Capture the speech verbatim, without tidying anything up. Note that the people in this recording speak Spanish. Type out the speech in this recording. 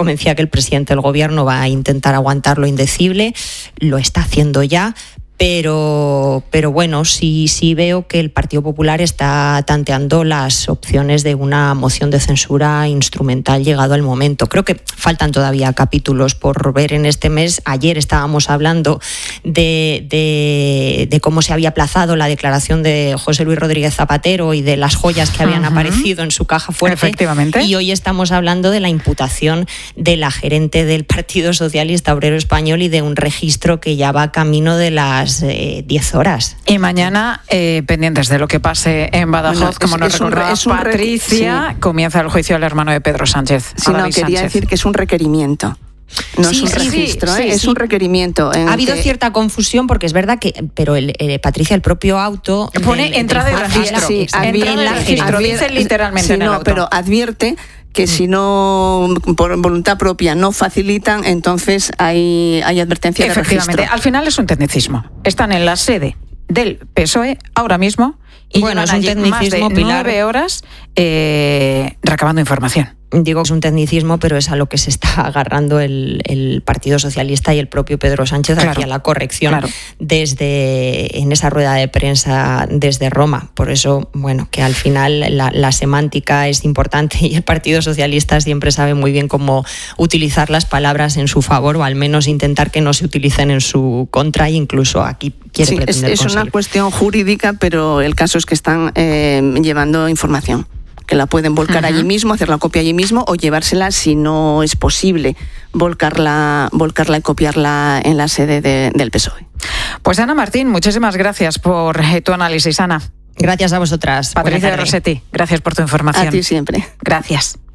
convencida que el presidente del gobierno va a intentar aguantar lo indecible, lo está haciendo ya. Pero, pero bueno, sí, sí veo que el Partido Popular está tanteando las opciones de una moción de censura instrumental llegado el momento. Creo que faltan todavía capítulos por ver en este mes. Ayer estábamos hablando de, de, de cómo se había aplazado la declaración de José Luis Rodríguez Zapatero y de las joyas que habían uh-huh. aparecido en su caja fuerte. Efectivamente. Y hoy estamos hablando de la imputación de la gerente del Partido Socialista Obrero Español y de un registro que ya va camino de las diez horas. Y mañana, eh, pendientes de lo que pase en Badajoz, bueno, como nos recordaba Patricia, sí. comienza el juicio al hermano de Pedro Sánchez. Sí, no, quería Sánchez. decir que es un requerimiento. No sí, es un sí, registro, sí, ¿eh? sí, es sí. un requerimiento. Ha habido que... cierta confusión porque es verdad que, pero el, eh, Patricia, el propio auto pone del, entrada y registro. Sí, entrada y registro, dice literalmente sí, en el no, auto. Pero advierte que si no, por voluntad propia, no facilitan, entonces hay, hay advertencia de registro. Efectivamente, al final es un tecnicismo. Están en la sede del P S O E ahora mismo y bueno, llevan es un allí más de Pilar. nueve horas eh, recabando información. Digo que es un tecnicismo, pero es a lo que se está agarrando el, el Partido Socialista y el propio Pedro Sánchez claro, hacia la corrección claro. desde en esa rueda de prensa desde Roma. Por eso, bueno, que al final la, la semántica es importante y el Partido Socialista siempre sabe muy bien cómo utilizar las palabras en su favor o al menos intentar que no se utilicen en su contra e incluso aquí quiere sí, pretender es, es una cuestión jurídica, pero el caso es que están eh, llevando información. Que la pueden volcar uh-huh. allí mismo, hacer la copia allí mismo o llevársela si no es posible volcarla, volcarla y copiarla en la sede de, del P S O E. Pues Ana Martín, muchísimas gracias por eh, tu análisis, Ana. Gracias a vosotras. Patricia Rossetti, gracias por tu información. A ti siempre. Gracias.